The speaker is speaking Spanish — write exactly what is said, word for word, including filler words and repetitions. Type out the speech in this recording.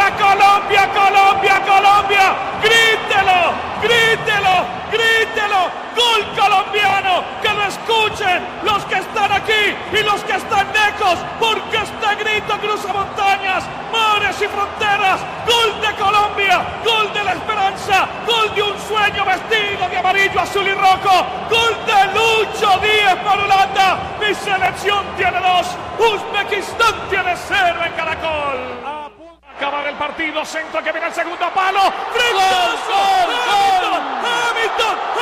para Colombia, Colombia, Colombia. Grítelo, grítelo, grítelo. Gol colombiano. Que lo escuchen los que están aquí y los que están lejos, porque este grito cruza montañas, mares y fronteras. Gol de Colombia, gol de la esperanza, gol de un sueño vestido de amarillo, azul y rojo. Gol de Lucho Díaz para Holanda. Mi selección tiene dos, Uzbekistán tiene cero en Caracol. A acabar el partido, centro que viene el segundo palo. ¡Gol, gol, gol! ¡Hamilton!